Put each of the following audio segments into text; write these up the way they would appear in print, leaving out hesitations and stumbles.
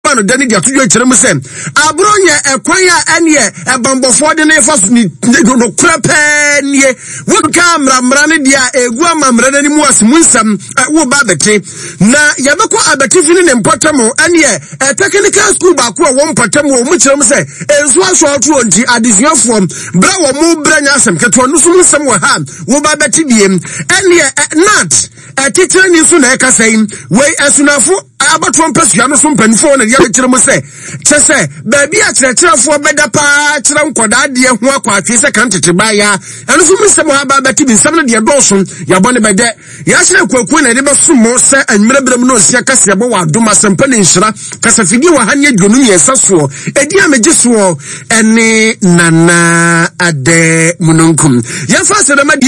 ma no dani dia to dwa kyerem se abronye ekwan a ene e bambofo de ne fa so ni no krapa nie wo ka mramra ne dia egu amamra nani mu asemu nsam wo ba bete na yabeko abeti fini ne mpotamo ene technical school ba ko wo mpotamo wo mu kyerem se enso aso ato nti adisuafo bra wo mu bra nya asem keto no so nsam wo ha wo ba bete biem ene nat teacher ni so na eka sai we asunafo abato mpasua no so mpanifo na dia kyerem se kyese ba bi a kyerɛkyerɛfo bɛda pa kyerɛ nkoda de ho akwatwe se kan tete ba ya eno so nsam ha ba bete bi nsam no de dɔso ya bɔ ne bɛdɛ ya hyerɛ kwaku na de bɛsomo se anmirabrɛm no sia kase bɔ wa doma sempa ne nhyira kase fidi wa hanye dwonu yesa so edi amegye so ene nana ade mununkum ya fa se ma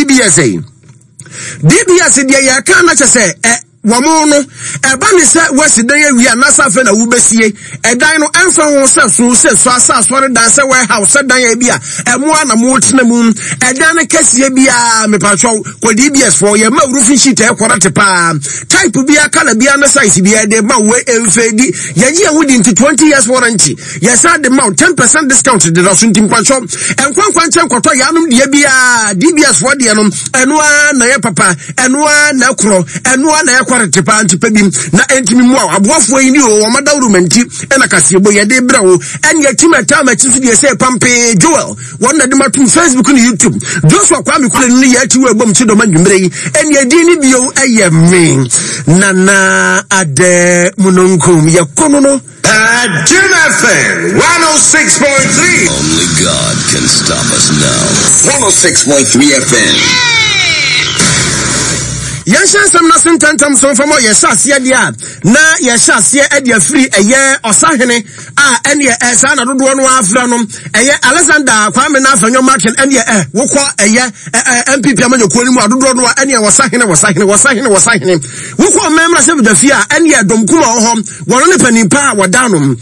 DBS dia ya kan na kyese wamo no eba ne se wasidan awi anasa fe na wubesie edan no emfa ho se so asasore dan se warehouse dan ya bia emoa na mo tena mu edan ne kasie bia me patwo ko DBS for ye ma roofing sheet e korate pa type bia kala bia na size bia de ma we emfedi ye gi awudi into 20 years warranty yes at the mount 10% discount de raso ntim patwo enkwankwan chen kwato ya anum de bia DBS for de no enoa na ye papa enoa na kro enoa na kwarete pa antipabim na entimi mu aboafo yi ni o wamada urumenti ena kasebo ye de brawo enya timata ma chisu de say pampe Joel wonna de matum Facebook ni YouTube Joshua kwa mi kule ni ya chiwe bom chido madwumre yi enya di ni bio eye me nana ade munonkum ye kono no Jim FM 106.3. Only God can stop us now. 106.3 FM. Yansha sam na sentantam so famo yeshasia dia na yeshasia e dia free eye osahene a ene esa na dodo no afra no eye Alexander Kwame na afanyo market ene wokọ eye MPP amanyoko ni mu adodo no ene wasahene wokọ memra se bidafia ene domkuma ho wono ne panimpa wadanom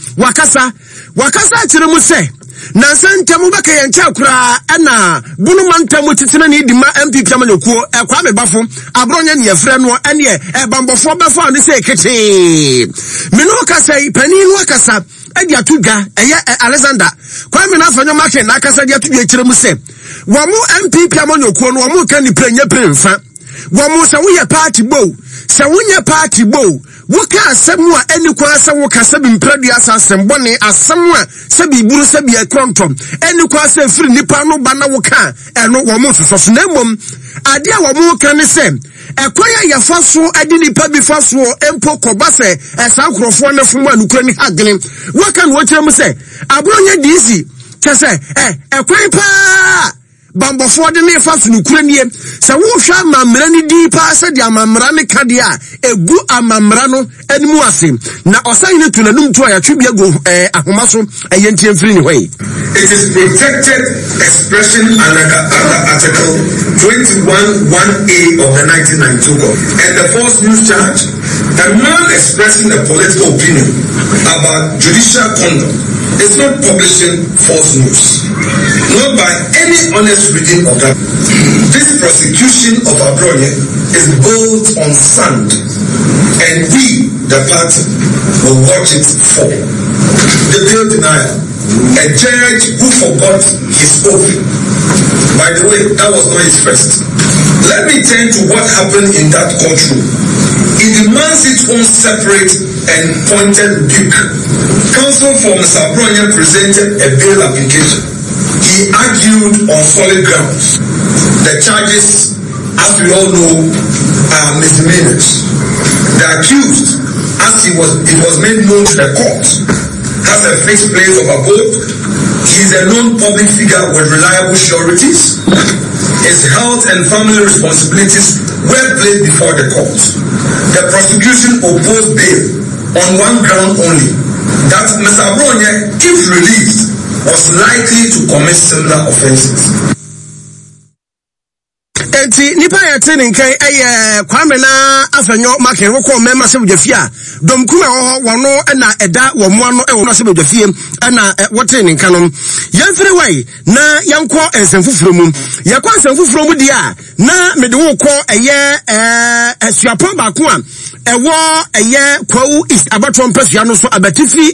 wakasa kire mu se na sentamu baka yancha kura ana bunu mantamu titena ni di ma MPP amanyoko Kwame bafo abronya ne yefre no ene bambofo bafo ne se kete meno kasa paninu akasa edi atudwa eye Alexander Kwame na afanyo market na akasa di atudwa kire mu se wo mu MPP amanyoko no wo mu kan ni prenya premfa wo mu sa wo ye party bow sa wo nye party bow woka asemu a eni kwa asa woka sabi mpradu asa asembone asemu a sabi buru sabi ekrontom eni kwa asa firi nipa no ba na woka eno wo mu soso na mmom ade a wo mu ka ne se ekwaya ya faso adi nipa bi faso empo koba se esa nkrofo ne fomu anukura ni haglen woka no kire mu se abronya DC kese ekwan pa bambofo de ne faso nukura nie se wo hwa mamra ni di pa se de amamra ne kade a egu amamra no animu ase na osan ne tunanum to ya twebia go ahoma so eyentie mfiri ni hwai. It is protected expression under Article 21(1)(a) of the 1992 Code. And the false news charge, the man expressing a political opinion about judicial conduct is not publishing false news, not by any honest reading of that. This prosecution of Abroye is built on sand, and we, the party, will watch it fall. The bill denial. A judge who forgot his oath. By the way, that was not his first. Let me turn to what happened in that courtroom. It demands its own separate and pointed rebuke. Counsel for Mr. Abroye presented a bail application. He argued on solid grounds. The charges, as we all know, are misdemeanors. The accused, as it was made known to the court, has a fixed place of abode. He is a known public figure with reliable sureties. His health and family responsibilities were placed before the court. The prosecution opposed bail on one ground only, that Mr. Abroye, if released, was likely to commit similar offenses. enti nipa ya tene nkan Kwame na Afenyo Market woko mema se bodwafia domkum wono na eda wo mo no wo no se bodwafie na wotene nkan no yemfiri wai na yanko ensemfufuro mu yakwa ensemfufuro mu dia na mede wo ko asuapon ba ko a ewo Kwawu East abatron pasua no so abatifi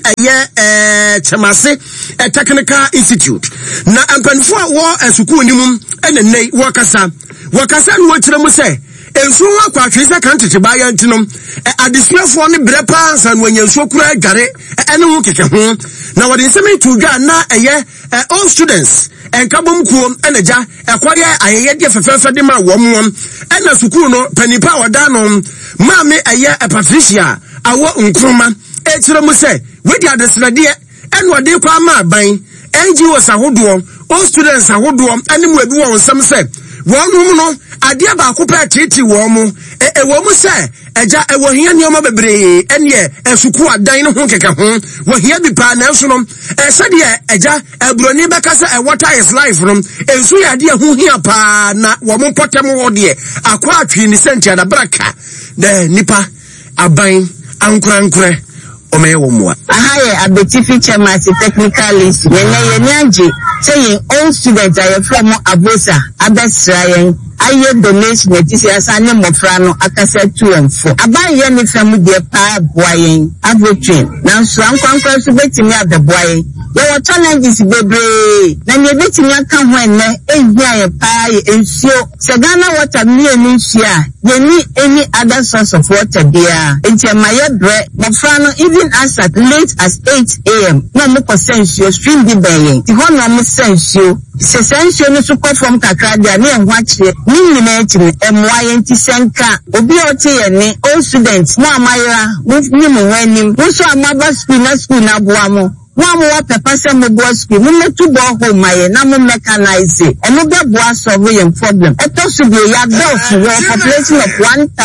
Chamase Technical Institute na ampanfo a wo asuku nimum enenei wakasa no wachire mu se ensu akwa twese kan tete ba ya ntinom adesuafo ne brepa ansa no wanyansu kura adware ene ho keke ho na wode nseme tudwa na all students enkabom kuom enaja ekware ayeye de fefefe de ma wom ena sukuu no panipa oda no maame Patricia awo nkroma etire mu se wedi adesrade eno de kwa ma ban NGOs ahodo all students ahodo ene mu ebi wo nsem se wonu no ade ba ko pa titi wo mu wo mu se eja wo hia nioma bebre ene esuku adan no ho keke ho wo hia bi pa na so no sade eja ebroni bekasa water is life no ensu ya de ho hia pa na wo mu potem wo de akwa atwi ni senti da braka de nipa aban ankorankore omewo muwa ahaye abetifi Chamase Technical Institute yene anje say all students are from Abosa abesrayen aye donation etisi asane mofra no akasa 2 and 4 abaye ne fam de pa boyen average na so ankwankwa so betimi abeboyen your challenges bebre na me betimi aka ho enne ehia ye pa ye ensio segana water me ensia ye ni any other source of water there enti maye bre mofra no even as at late as 8 a.m. no mo consensio stream di bayen ti ho no mo sensio sensio no so from kakra dia na enwa kire ni nyina etire emwaye nti senka obi ote ye ni all students mo amayra ni mo wanim wo so amaba school na boa mo wa mo wa pepase mo boa school mo metu bo ho maye na mo mechanize eno be boa solve your problem eto so be ya built population of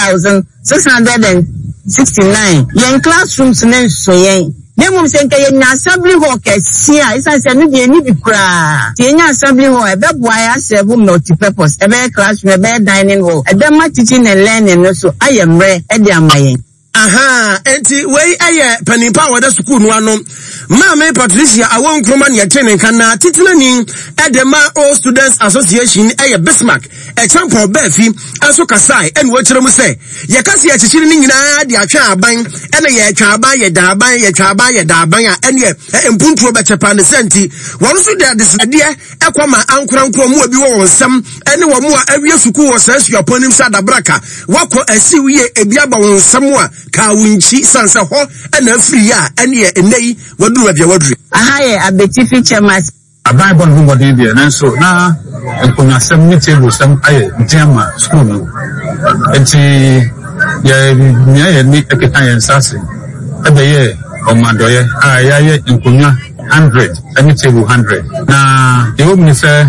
1669 yen classrooms na so yen Nemu senka ye assembly hall kesia isa se no de ni bikura ti enya assembly hall e be boa ya serve multi purpose e be classroom e be dining hall e be ma teaching and learning no so ayemre e de amayen aha enti wei panipa wada school no ano Mama Patricia awon kroma ne yetene kan na titilani edema all students association Bismarck example befi aso kasai en wo kire mu se ye kase ye chichiri ni nyina de atwa aban ene ye atwa aban ye da aban ye twa aban ye da aban a ene empuntro be chepa ne senti won so de desade ekwama ankorankro mu obi wo nsam ene wo mu a awie suku wo sasu aponim sa da braka wako asiwie ebi aba wo nsam a ka wunchi sansa ho ene afiri a ene enei wadu wabia wadru ahaye abetifi Chamase abai bon hu body there na so na enkonya sem ni table sem aye diama school no enti ye ni eketa yen sase ebe ye omadoye ayaye enkonya 100 any table 100 na the home ni say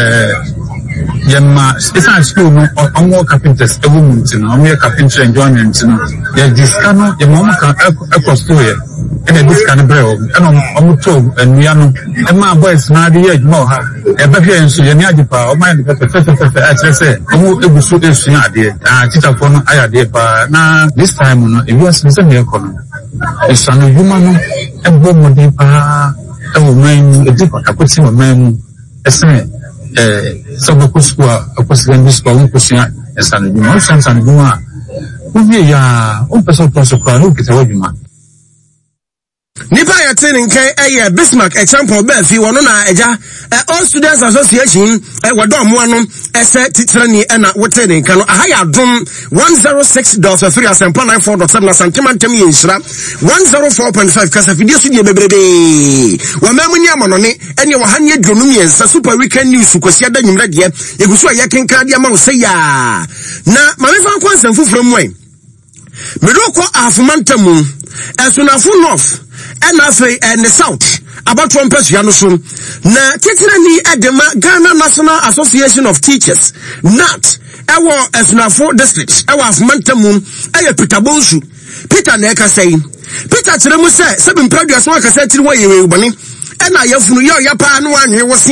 yema isa school no onwo carpenters ewumunti no carpentry enjoyment no ye discano ye mama kan ekostore ene discano breo eno omuto enua no ema boys na de ye adwuma ha e ba hwe enso ye ni agipa o mind pepe a trese omu egusu esu ade teacher for no ayade pa na this time no e was listen me kono isano yuma no ebo modi pa e wo man e di akoti wo man ese so bokusku akosigandi school nkusia esano yuma sansan yuma ubi ya umpeso toso kwa ukita wajuma nipa ya tene nkan Bismarck example be fi wono na eja all students association wadom ano ese titrani na wotene nkan no aha ya dom 106.3 asempa 94.7 na santimantem ye nsira 104.5 kasa video su die bebrebe wa mamuni amonone ene wa hanye dwonum yensa super weekend news kwasi ada nyumra de yegusu a yekenka de ama wo se ya na mamefa kwansan fufuro mu medoko afumantamu esunafu north and afi and the south about trumpets yanusu na titirani edema Ghana National Association of Teachers NAT ewo esunafu district ewo afumantamu Peter Bonsu Peter na eka sei Peter tiremu se sebi mpradu aso aka se tiri wo yewe boni ena yafunu yo yapa anu anwe wo se a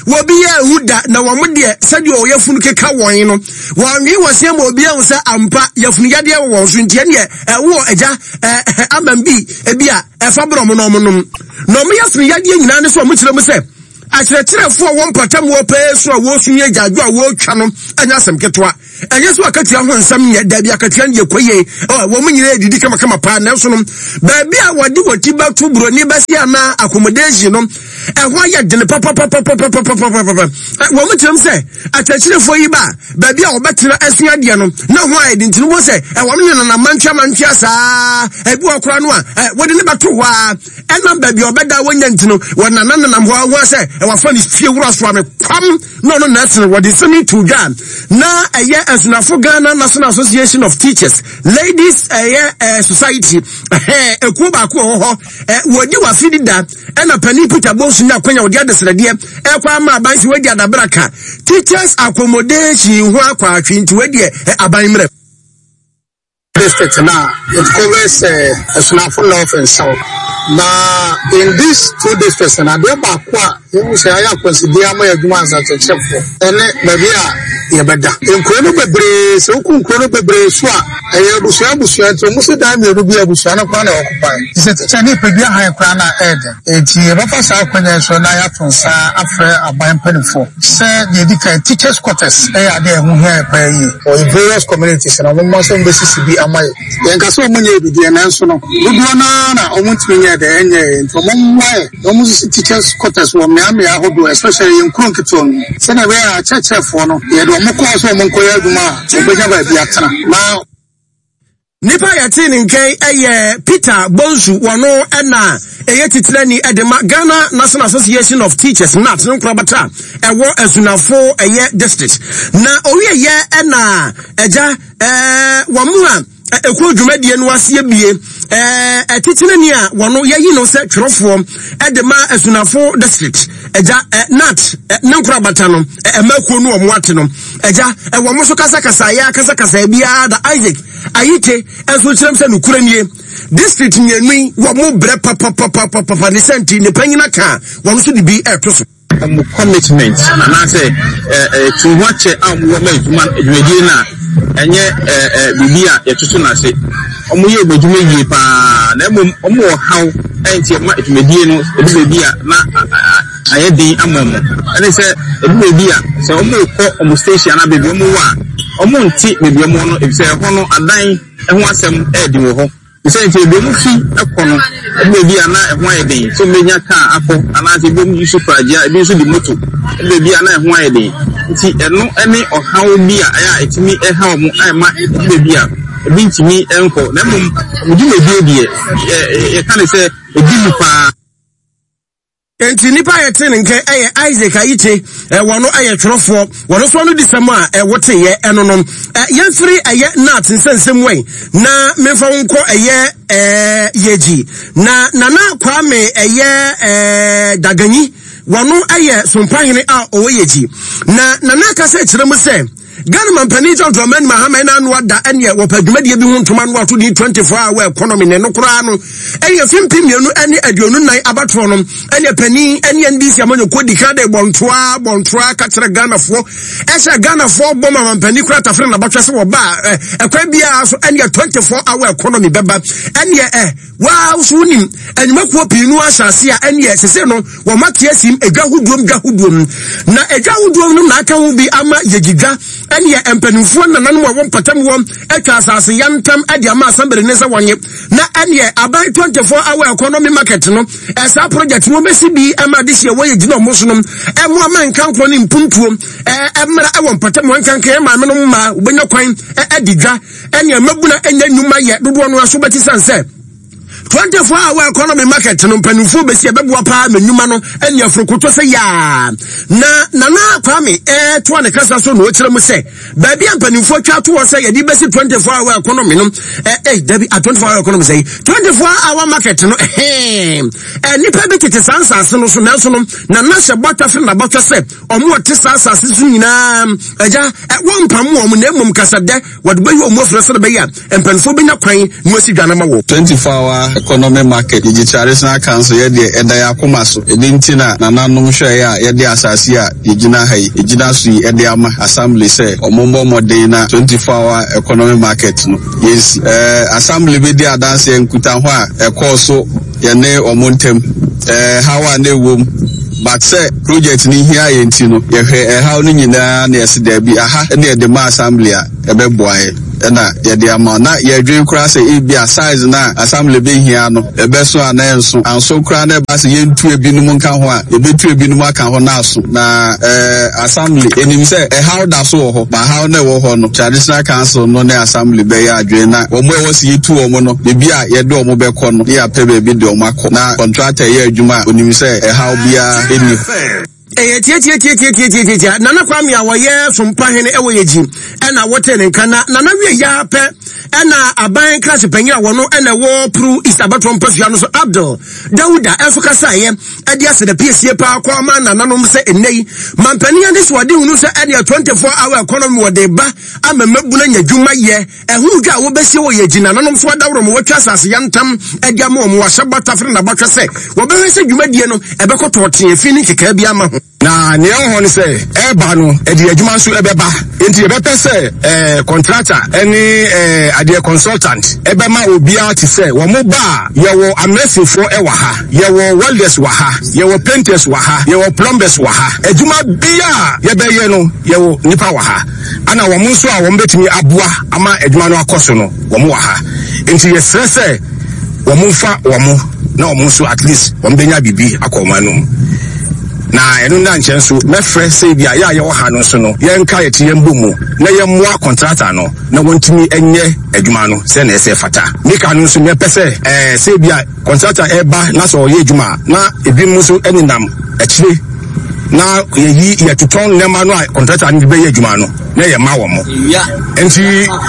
wo bi ya huda na wo mo de sade o yafunu keka won no wo nwi wo se ma obi ehun se ampa yafunu yade wo so ntie ne wo agya amambi ebia efa bro mo no mo nom no mo yafunu yade nyina ne so mo kire mo se akyerɛkyerɛfoɔ wɔn patam wɔ pɛɛ so a wɔsunye gyaadwo a wɔtwa no anya asɛm ketewa ɛnyɛ so akatua ho nsɛm nyɛ dabi akatua ne yɛkɔyɛ wɔn mu nyinaa didi kama paa nanso no baabi a wɔde wɔti bɛto buroni bɛsi ana accommodation no ɛho ayɛ dene papapapapapapapapa wɔn mu kyerɛm sɛ akyerɛkyerɛfoɔ yi ba baabi a wɔbɛtena asua deɛ no na ho ayɛ de ntino mo sɛ wɔn nyina na mantwa saa ebi wɔ kora no a wɔde ne bɛto hɔ a ɛna baabi a wɔbɛda wɔnya ntino wɔnananam hɔ ahɔ sɛ ɛwɔ ni fie wura so ame kwam no nɛsene wɔde semi to dwa na ɛyɛ asunafo Ghana National Association of Teachers Ladies Society ekuo baako hɔ wɔdi wafidi da ɛna pani Peter Bonsu na kwanya wɔde adesredeɛ ɛkwa ama abansi wɔdi adabraka teachers accommodation ho akwa atwinti wɔdi aban mre district now it covers asunafo north and south. Now in these two districts and ade baako you say I consider my adwuma as a chef ene babia yebeda nkrono bebre so nkrono bebre so a busua to muso dan me rubi abusua na kwa na occupy is it chani pedua han kwa na ede enti yebafa sa kwanya so na ya tonsa afre aban panifo say the dika teachers quarters ade hu here pa yi or various communities na mo so mbesi bi amai yenka so munye bidie na nso no rubi na omuntimi de enye nto mo mwae no mu teachers quarters wo me ahodo especially in Kronketon se na we a chefo no ye do mo ko so mo nkoya aduma obenya ba bia tana na nipa yati nkai Peter Bonsu wono na titani edema Ghana National Association of Teachers NAT nkrabata ewo asunafo district na owie na eja wamu ekuo dwumadie no asie bie titene ni a wono yayi no se twerofo edema asunafo district eja nat nkrabata no emakuo no omoate no eja wo mo so kasa bia da Isaac ayite enso kyerem se nukura nie district nyenu wo mo bre papa ne senti ne panyina ka wo so de bi etoso commitment na say to watch am wo ma adwumadie na enye bibia yetutu na se omo ye gbedwuma yie pa na omo haw enti ma adwumadie no bibia na ayedin amamo ene se bibia se omo ko omo station na bibia omo wa omo nti bibia omo no se ho no adan ho asem edi wo ho se enti bibia mu fi ekono bibia na ho ayedin so menya ka akọ ana se bibia mu yusu praja ebi so di moto bibia na ho ayedin nti eno ene ohaw bia aya etimi ehaw mu ayma bibia ebi ntimi enko na mum mudumedie die e kan se edimu pa enti nipa yetene nke Isaac ayite wono twerofo wono so no disama wote ye eno no yemfiri nat nsensem wen na memfa nko yeji na nana kwame daganyi wono sompahene a oyeji na nana kase kyerem se Ghana mampani John Dramani Mahama na anu ada ene wopadwumadie bi ho ntoma no ato di 24-hour economy ne no kora no fimpi mienu ene aduonu nan abato no ene pani ene ndisi amanyo kodi kade bontoa ka kyere Ghana fo Ghana fo boma mampani kora tafre na batwa se wo ba ekwa bia so ene 24-hour economy beba ene wa so nim enyimakuo pinu asase a ene sese no wo matie sim edwahuduom na edwahuduom no na aka ho bi ama yegiga ene empanufo nanan wo mpatam wo atwa asase yantam ade ama asambere ne se wonye na ene aban 24-hour economy market no esa project mo besi bi ama de hye wo yegina mo so no emo ama nkanko ne mpuntuo emra wo mpatam wo nkanka ma me no ma obenya kwan adigwa ene mabuna enya nyuma ye dodo no aso beti sanse 24-hour economy market no mpanufo besi ebeboa pa manyuma no ene afrokoto se ya na kwame to ne kasa so no kyerem se ba bia mpanufo twa to wo se ye di besi 24-hour economy no dabi 24-hour economy say 24-hour market no nipa bi tete sansanse no so na so no na hye bota fe na bota se omo te sansanse so nyina aja won pam wo na emom kasa de wode bayi omo frese de bayi mpanufo benya kwan no si dwana ma wo 24-hour economy market the traditional council ye de eda ya komaso edinti na nanom hwe ya ye de asase a yegina hai yegina so ye de ama assembly say omombo modern na 24-hour economy market no yes assembly be dey adanse enkuta ho a ekoso ye ne omontem hawa na ewom but say project ni here yenti no ye hwe how no nyina na yesi da bi aha na ye de ma assembly a ebeboae na ye de ama na ye dwen kura say e bia size na assembly be here no ebeso anenso anso kura na ba say yentu ebinum nka ho a ebetu ebinum aka ho na aso na assembly enim say how da so ho ba how na wo ho no traditional council no na assembly be ya adwen na omo e wosi yetu omo no be bia ye de omo be ko no ya pebe bi de omo akọ na contractor ye adwuma onim say how bia eni tia nana kwame a woye sompahene ewo yeji na wote ne nka na nana wie ya pe na aban class panyira wono na wo pro East Abattoir Mpasua no so Abdul Dauda enso kasa ye ade ase da PSA pa kwa ma nananom se enei mampania ne so ade hunu se ade 24-hour economy wo de ba amamabu na nyadwuma ye ehunu dwa wo besi wo yeji nananom so adawro mo watwa asase yantam ade ama wo wahyabata fere na batwa se wo be se dwumadie no ebekoto ote fini keka bia ma ho na ne ho ne se eba no edi adwuma so ebeba enti ebepɛ se contractor any ade consultant ebema obia te se wo mo ba ye wo amesifo ewa ha ye wo welders wa ha ye wo painters wa ha ye wo plumbers wa ha adwuma bia ye bɛyɛ no ye wo nipa wa ha ana wo mo so a wo betimi aboa ama adwuma no akoso no wo mo wa ha enti ye sese wo mo fa wo mo na wo mo so at least wo benya bibi akoma no na enu na nchen so me frɛ say bia ya ye wo ha no so no ye nka ye tie mbomu na ye moa contractor no na wontimi enye adwuma no se na ese fata nika no so me pese say bia contractor eba na so ye adwuma na ebi mu so eninam akire na ye tuton nema no contractor ni be ye adwuma no na ye ma wo mo enti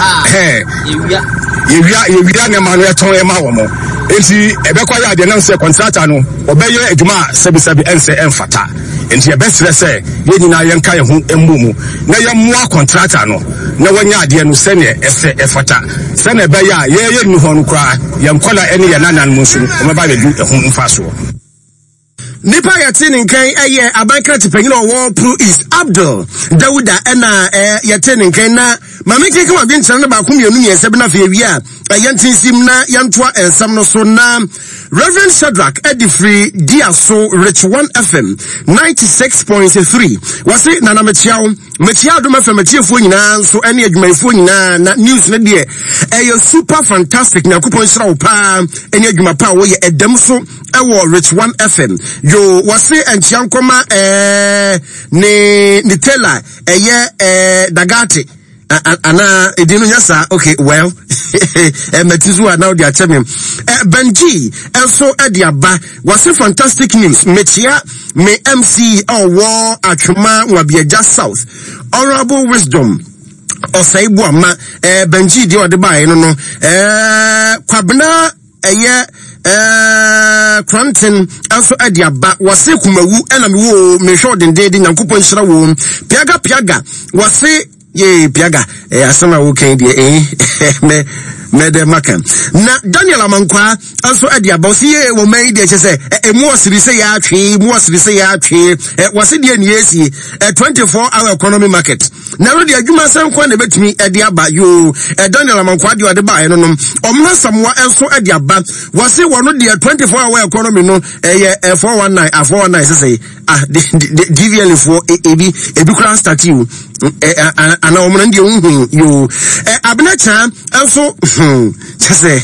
ye wia nema no eton ye ma wo mo enti ebekwa ya de na se contractor no obeye adwuma sebi ense enfata enti ebesre se ye nyina ye nka ye hu emmumu na ye moa contractor no na wanya ade no se ne ese efata se na ebe ya ye ni ho no kra ye nkola ene ye nanan mu so o meba be du ehu mfaso nipa yati ninkan eye abanka tipanyina wo pro East Abdul Dauda na yati ninkan na mamiki kama bi nkyerɛ no ba ko mienu nyese bi na fa wi a yentinsim na yentoa ensam no so na Reverend Shadrach Edifree Diaso Rich 1 FM 96.3 wase na mechia do FM chiefo nyina so ene adwumayfo nyina na news na de super fantastic na kupon hira wo pa ene adwuma pa wo ye edam so ewo Rich 1 FM yo wase enchiankoma ni tela dagate ana edinu nyasa okay well metizu now dia chemem Benji also ediaba was fantastic news mechia me MC owo atwema wabiaja South Honorable Wisdom osaibu ama Benji di ode bae no kwabena Cranton also ediaba wase kumawu ena me wo me sure den de nyankopon hira wo piaga wase ye piaga asama wo kan de mede makan na Daniel Amankwa also ediaba si ye wo mai de che emu osiri se ya atwe wase de ni esi 24-hour economy market na ro de adwuma sankwa na betumi ediaba yo Daniel Amankwa de ode ba no omna samwa also ediaba wase wono de 24-hour economy no 419 say DVL for ebi kran start you ana omna de unhu yo abena chan also say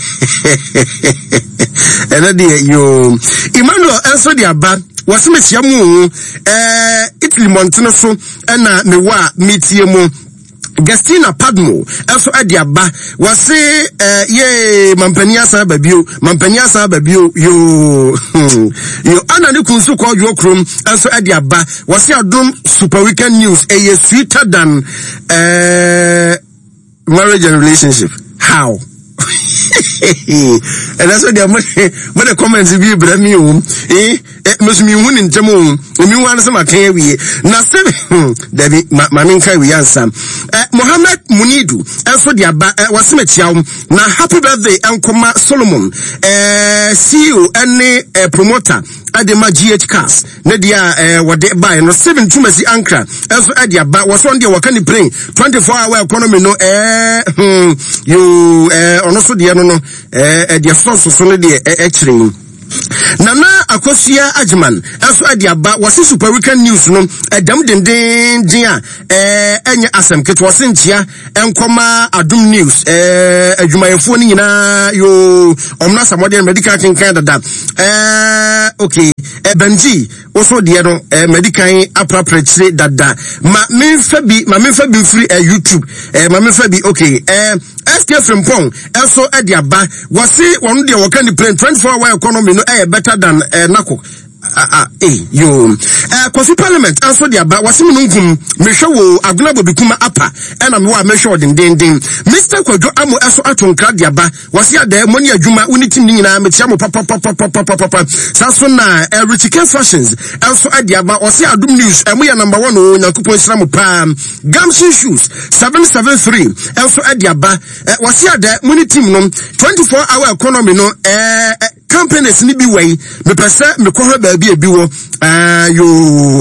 enade yo Emmanuel also de aba wase metiamu Italy Montano so na mewa metie mu Gastina Padmo also adiaba wase ye mampania sa babio yo ana ne kunsu ko yo krom also adiaba wase adom super weekend news sweeter than marriage and relationship how And that's what the comments be brami must me winning tamo me want some can we na seven David maminka we answer Mohammed Munidu and so dia was na happy birthday Ankoma Solomon CEO and promoter Adema GH Cars Nadia what they buy no 7 Tumasi Ankra also Adia but was one day wakani bring 24-hour economy no you also the no the source so the actually Nana Akosia Ajman also Adiaba was super weekend news no dam den dia enya asem ket was ntia enkoma adum news adwumayefo ni nyina yo omna samode medical kinkan dada okay Benji also the no medical appropriate dada ma me fa bi free YouTube ma me fa bi okay SK from Pong also Adiaba was say one day work the plane 24-hour economy no better than Nako. Kofi Parliament also the about was nungum me show agunabo bikuma apa and am wa me show den Mr. Kojo Amo also atonkra the aba was ya there money adwuma unity nyina me tia mo papa saso na Richike Fashions also at the aba was ya adum news emu ya number 1 o Nyankopon sra mo pa Gamson Shoes 773 also at the aba was ya there money team no 24-hour economy no companies ni bi way me pese me ko ba bi ebi wo you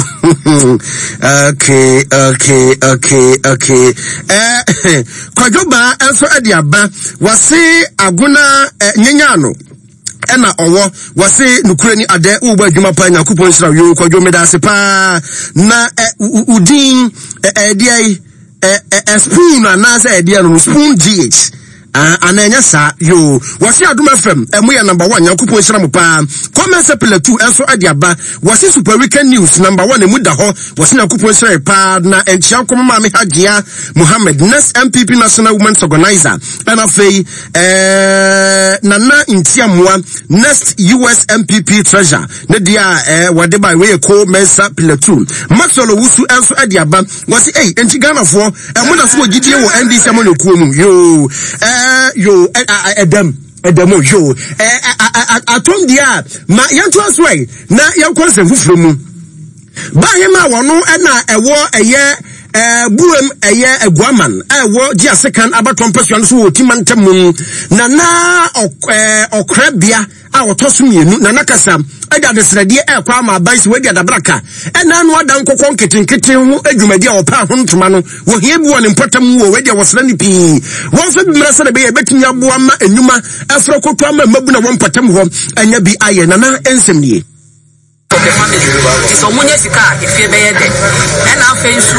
okay kwajoba enso adiaba wase aguna nyanyano ena owo wase nukure ni ade uba adwuma pa Nyankopon sra yo kwadwo medase pa na udin ediai spoon anasa ediai no spoon GH ananya sa yo wasi Adum FM emu ya number 1 Nyankopon hira mo pa comment sepele 2 enso adiaba wasi super weekend news number 1 emu da ho wasi Nyankopon hira pa na enchia koma ma me Hajia Muhammad next MPP National Women's Organizer and afei nana intiamwa next US MPP treasurer ne dia wade by we ko mensa pile 2 Maxwell Wusu enso adiaba wasi enti Ghana fo emu da so gidie wo NDC amono kuo mu yo edemo yo atom dia ma yanto aswai na yankon se fufuro mu ba hema wono na ewo eye buem eye Eguaman ewo dia second abaton person so otimantem na okrabia a wotoso mienu na nakasa eda de srade kwa ma baisi we dia da braka ena no ada nkokon ketenkete hu adwumadi a opa ho ntoma no wo hie bi won importam wo we dia wosra ni pi won fa bi mrasa de be betimi aboa ma enuma afro koto ama mabu na won patam ho anya bi aye na ensem nie the family is omunye sika ifie be yede and afen su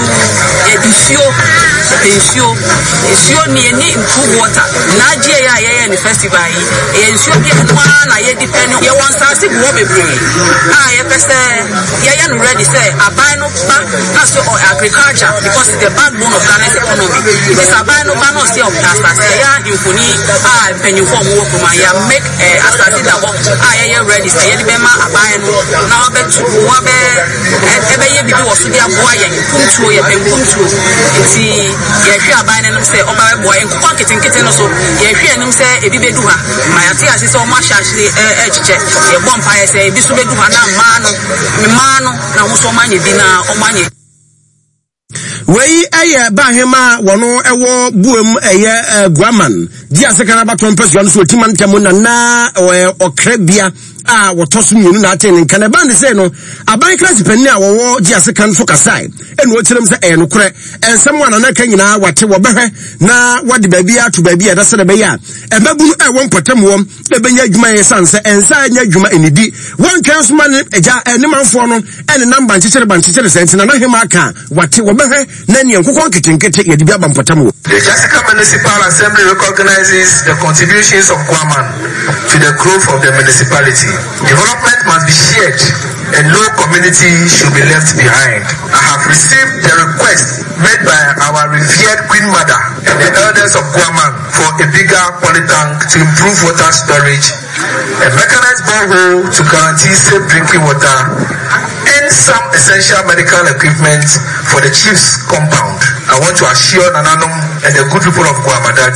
isio ni improve water na je ya ye ni festival yi isio bi kwa na ye depend ye won sa se go bebre ye pese ye no ready say aban no ba na so agriculture because the backbone of Ghana's economy this aban no ba no say of asase ya infoni penyufo mo wo kuma ya make asase da wo ye ready say ye be ma aban no na obetu wabe ebe ye bibi wo so dia boa ye kuntuo ye penkuntuo enti ye hwe aban no say oba boa ye kwa ketenkete no so ye hwe anim say ebi bedu ha ma yate ase say o ma hyahye echiche ye bompa ye say ebi so bedu ha na ma no na ho so manye bi na o manye wei eye bahema wono ewo buem eye Guaman dia sekana baton person so otimantem na okrabia a wotoso mienu na aten kan ba ne say no aban class pani a wo dia sekan so kasai eno otirem say no kore ensem wana na kan nyina wate wo behwe na wade baabi ato baabi a da se be ya ebabu e won potem wom e benya adwuma yesanse ensa anya adwuma enidi won kan so man eja enimanfo no ene namba nchichere sense na hema aka wate wo behwe na ne nkokon ketenkete yedi bia bampotem wo. The Jessica Municipal Assembly recognizes the contributions of Guaman to the growth of the municipality. Development must be shared and no community should be left behind. I have received the request made by our revered Queen Mother and the elders of Guaman for a bigger polytank to improve water storage, a mechanized borehole to guarantee safe drinking water, and some essential medical equipment for the chief's compound. I want to assure Nananum and the good people of Guama that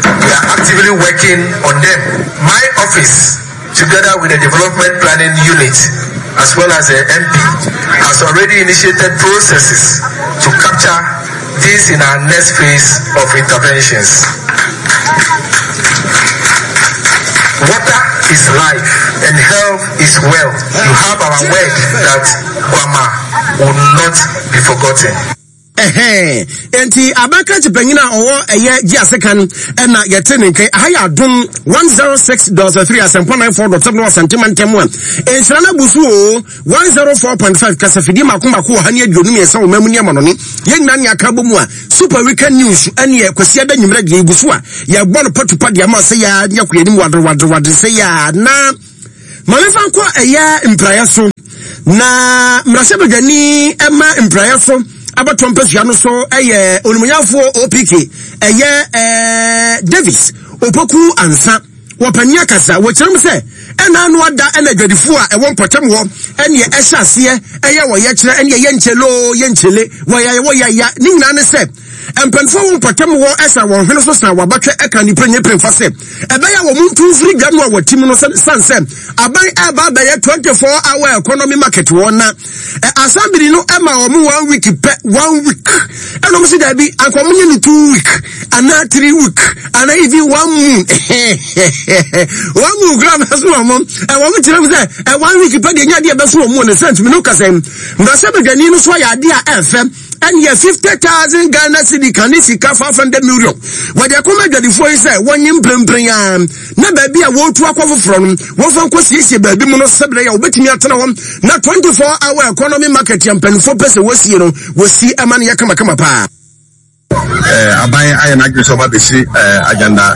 We are actively working on them. My office, together with the development planning unit, as well as the MP, has already initiated processes to capture this in our next phase of interventions. Water is life and health is wealth. You have our word that Kwama will not be forgotten. Enti abaka chipengina owo eye giasekan na yetene nke haya dum 106.3 asempo 94.7 sentimentem one ensrana busu o 104.5 kasafidi makumako ha ne adwonum yesa o mamuni amanoni yenna ne akabo mu a super weekend news ene kwasi ada nyimra de busu a ye gbo no patupa de ama se ya nyakoyanim wadre se ya na malefa ko eye mpraye so na mrasebegani ema mpraye so abatom pesia no so eye onumunyafo OPK eye Davis opoku ansa wopania kasa wo kyerem se ena no ada ena dwadifo a ewon potem ho ene ehyaase eye wo ye kyere ene ye nchele wo ya ni nyina ne se empenfo won potem ho esa won hwene so sa wabatwe eka ni prenye premfa se ebeya wo muntu free gam no watim no sanse aban eba ba ye 24 hour economy market wona assembly no ema wo mu 1 week eno mo se da bi ankomo ni 2 week ana 3 week ana even 1 month 1 month gram so mo wo mo tire mo se 1 week pa de nya de be so mo ne sense me no kasem ndase be gani no so ya de a FM and ye 50,000 Ghana cedi kanisi ka 500 million. Wade kuma jadi foi say wonyim prempren ya na ba bia wo tu akofo from wo fan ko siesie ba bi mu no sebre ya obetimi atena hom na 24 hour economy market ya mpanfo pese wosie no wosi amane ya kama pa. Abai ayana gbeso ba besi agenda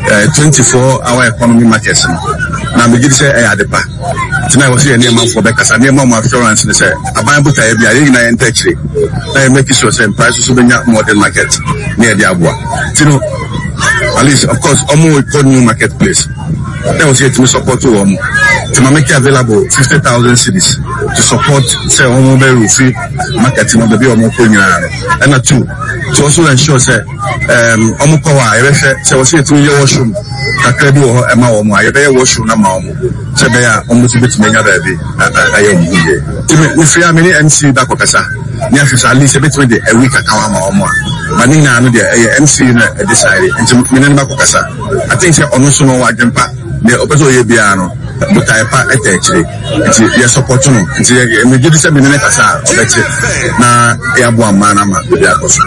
24 hour economy market na me gidi say adepa tina wo say ne manfo be kasa ne mamu assurance ne say aban buta ya bia ye na enta chire na make sure say price so benya modern market near the abua tino at least of course omo we new marketplace that was here to support to make available 50,000 cities to support say omo be free marketing of the be omo ko nyina and na two to also ensure say omo power say was here to your washroom kakredu ho ema wo mu ayebe ye washroom na ma omo se be ya omo ti betime nya da bi ayem hiye me free amini MC da kokasa ni afisa ali se betime de a week akawa ma omo mani na no de MC na decide nti me ne ba kokasa I think say ono so no wa dwempa de obezo ye bia no but I pa etechire nti ye support no nti me gidi se me ne kasa obeche na ya bo amana ma bia koso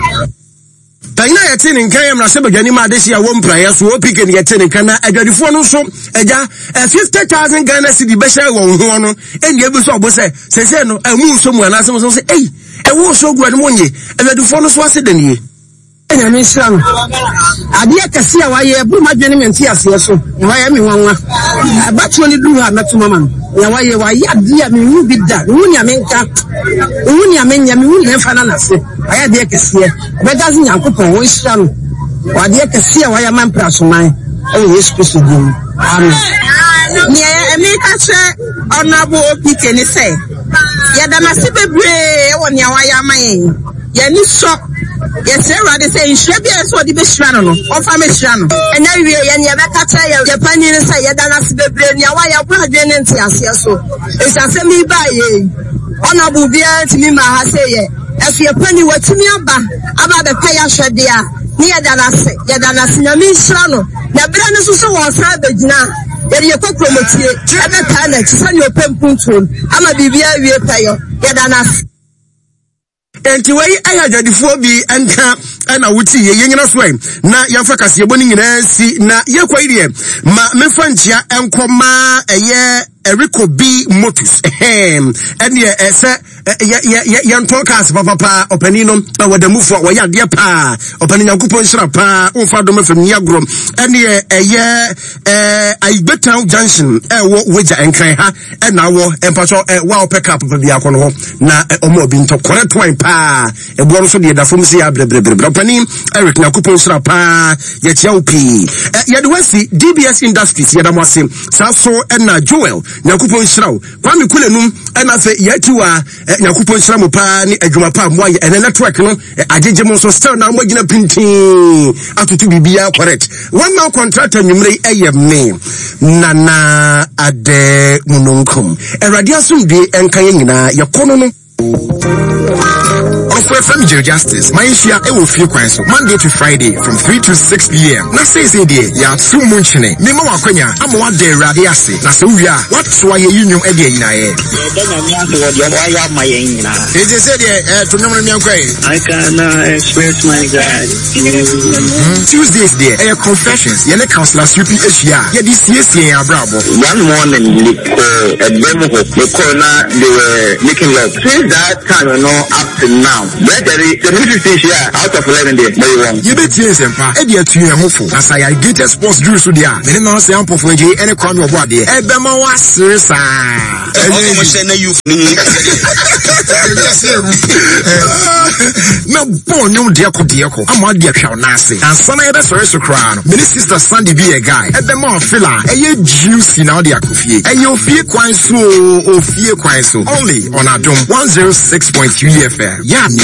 Taina yetene nkan yam na sebagani ma adesi ya wo mpraye so OPK ne yetene nkan na adwadifo no so eja 50,000 Ghana cedi be share wo ho no eni ebi so obose sese no amu so mu anase so se wo so gu anu monye adwadifo no so ase denie enya me sram ade akase a waye bu madwene menti ase so waye me wanwa abatwo ni du ha meto mama ya waye ade a me hu bi da hu nya menka hu nya menya me hu ne fa na nase waye ade akase begazi nyankopon wo sram wade akase a waye man prasoman e Yesu Kristo dim amen ni Emeka che honorable OPK ni say ya da na sibebre e woni awaye aman ya ni so yes everybody say insure be so di be shira no ofa me shira no enya wie ya ne be ka che ya pani ni say ya da na sibebre ni awaye abura de ne nti ase so e say me ba ye honorable bia ntimi ma ha say ye efi ya pani watimi aba be pa ya hwede a ni ya da na se na me shira no na bra ne so so wo fra begina ye ko promotie e be ta na ti sa ni opempuntu ama bibia wie pa yo ya da na enti wei ayadwadifo bi enka na wuti ye nyina so na yamfa kase eboni nyina si na ye kwaide ma mefa ntia enkoma eye Eriko B Motus ene ese ye ntokas papa opanino na wadamufo wo ya de pa opani nyankopon hira pa umfa do mafam ni agrom ene eye Aigbetan Junction wo weja enkran ha na wo empacho wa opeka papa bia kono ho na omo obi nto correct wine pa ebo so de dafom si ya brebre opani Eric nyankopon hira pa ye chia opi ye de wasi DBS Industries ye da mo ase saso na Joel nyakopon hyiraw kwame kulenum na fe yati wa nyakopon hyira mo pa ni adwuma pa mo aye ene network no agege mo so still na mo gina pintin atutu bibia correct one man contractor nwumre eye me nana ade mununkum erade asumdwe enkan nyina yakono no Offer Family Justice, Maisha Ewo Fee Kwanso, Monday to Friday from 3 to 6 p.m. Na say there, ya two munchine. Mimo wakwenya, I'm one day radiasi. Na so we are, what's why you union idea in air? It is said to know me. I can express my God. Tuesdays there, air confessions, Yele Counselor Supi Asia, yeah, this year, bravo. One morning, at Bemoho, the corner, they were making love. Since that time, up to now. The ministry here out of 11 days. You bet you sempa. Edia tu ya hofo. As I get a sports drew so dia. Me no say ampo for je any crime of what there. Ebema wa sirisa. Omo she na youth ni. Na born you de ko. Am de hwa na ase. And sana e be so kra no. Me sister Sandy be a guy. Ebema fila. Eye juicy na de akofie. Eye ofie kwan so only on Adom 106.3 FM. Yeah.